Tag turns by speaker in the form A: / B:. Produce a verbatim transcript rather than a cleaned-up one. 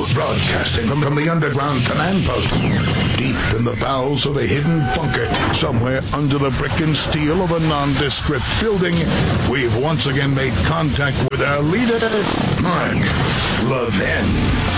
A: broadcasting from, from the underground command post, deep in the bowels of a hidden bunker, somewhere under the brick and steel of a nondescript building, we've once again made contact with our leader, Mark Levin.